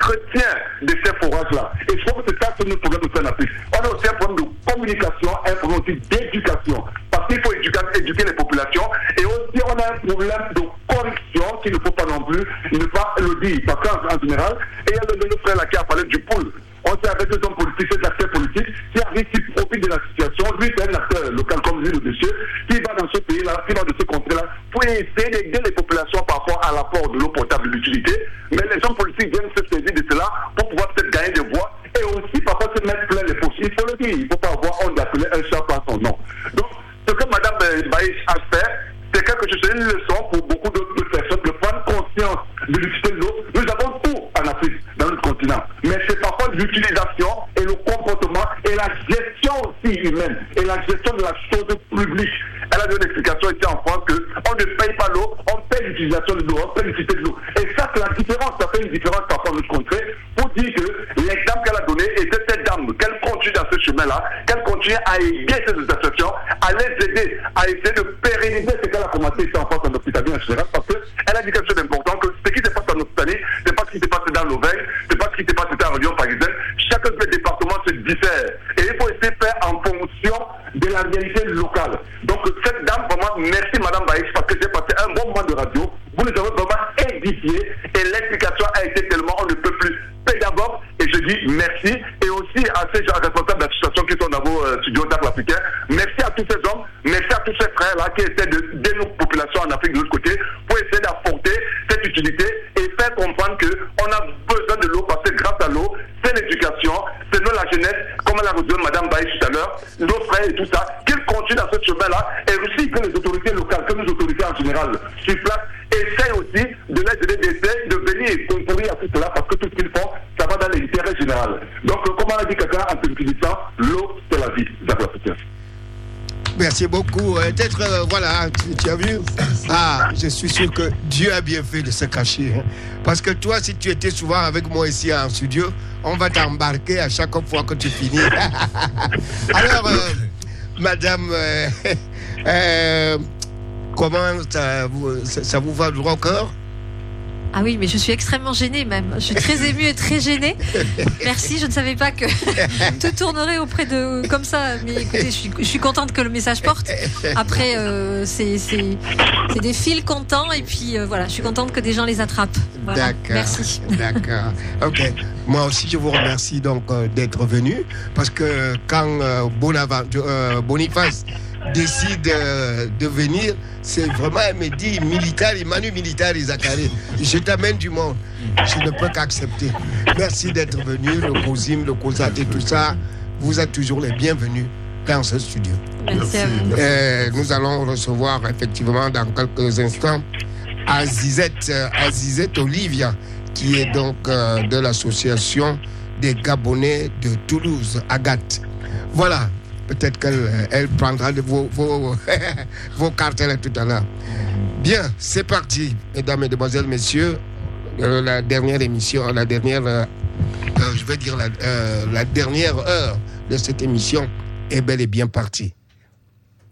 l'entretien de ces forages-là. Et je crois que c'est ça notre problème aussi en Afrique. On a aussi un problème de communication, un problème aussi d'éducation. Parce qu'il faut éduquer les populations. Et aussi, on a un problème de corruption qu'il ne faut pas non plus ne pas le dire. Parce qu'en général, et il y a le frère là qui a parlé du pool. On sait avec les hommes politiques, ces acteurs politiques, qui arrivent, qui profitent de la situation. Lui, c'est un acteur local comme lui, le monsieur, qui va dans ce pays-là, qui va de ce côté-là, pour essayer d'aider les populations par rapport à l'apport de l'eau potable, de l'utilité. Mais les hommes politiques viennent se saisir de cela pour pouvoir peut-être gagner des voix et aussi parfois se mettre plein les poches. Il faut le dire, il ne faut pas avoir honte d'appeler un chat par son nom. Donc, ce que Mme Baïch a fait, c'est quelque chose, c'est une leçon pour beaucoup d'autres personnes de prendre conscience de l'utilité de l'eau. Nous avons tout en Afrique, dans notre continent. Mais c'est parfois l'utilisation et le comportement et la gestion aussi humaine et la gestion de la chose publique. Elle a donné une explication ici en France qu'on ne paye pas l'eau, on paye l'utilisation de l'eau, on paye l'utilité de l'eau. Et ça, c'est la différence. Ça fait une différence parfois dans notre contrée pour dire que l'exemple qu'elle a donné était cette dame, qu'elle continue dans ce chemin-là, qu'elle continue à aider ces associations, à les aider, à essayer de pérenniser ce qu'elle a commencé ici en France, en Occitanie en général, parce qu'elle a dit quelque chose d'important, que ce qui se passe en Occitanie, c'est pas ce qui se passe dans l'Auvergne, c'est pas ce qui se passe dans la région parisienne. Chacun des départements se diffère. Et il faut essayer de faire en fonction de la réalité locale. Donc cette dame, vraiment, merci Madame Baïch, parce que j'ai passé un bon moment de radio. Vous nous avez vraiment édifié et l'explication a été tellement, on ne peut plus pédagogue. Et je dis merci. Et aussi à ces responsables d'associations qui sont dans vos studios d'Afrique africain. Merci à tous ces hommes, merci à tous ces frères-là qui essaient d'aider nos populations en Afrique de l'autre côté pour essayer d'apporter cette utilité et faire comprendre qu'on a besoin de l'eau parce que grâce à l'eau, c'est l'éducation, c'est nous la jeunesse, comme elle a reçu Mme Baïch tout à l'heure, nos frères et tout ça, qu'ils continuent dans ce chemin-là et aussi que les autorités locales, que les autorités en général sur place, essayent aussi de les aider, de venir concourir à tout cela parce que tout ce qu'ils font, ça va dans l'intérêt général. Donc, comme on a dit quelqu'un en s'utilisant, l'eau, c'est la vie. Merci beaucoup. Peut-être, voilà, tu as vu. Ah, je suis sûr que Dieu a bien fait de se cacher. Hein. Parce que toi, si tu étais souvent avec moi ici en studio, on va t'embarquer à chaque fois que tu finis. Alors, madame, comment ça vous va droit au cœur? Ah oui, mais je suis extrêmement gênée même. Je suis très émue et très gênée. Merci, je ne savais pas que tout tournerait auprès de comme ça. Mais écoutez, je suis contente que le message porte. Après, c'est des fils contents et puis voilà, je suis contente que des gens les attrapent. Voilà. D'accord. Merci. D'accord. Ok. Moi aussi, je vous remercie donc d'être venu parce que quand Boniface décide de venir, c'est vraiment, elle me dit militari, Manu militari Zakari, je t'amène du monde. Je ne peux qu'accepter. Merci d'être venu, le COSIM, le COSAT et tout ça. Vous êtes toujours les bienvenus dans ce studio. Merci à vous. Nous allons recevoir effectivement dans quelques instants Azizette Olivia, qui est donc de l'association des Gabonais de Toulouse, Agathe. Voilà. Peut-être qu'elle prendra vos cartels tout à l'heure. Bien, c'est parti, mesdames, mesdemoiselles, messieurs. La dernière émission, la dernière heure de cette émission est bel et bien partie.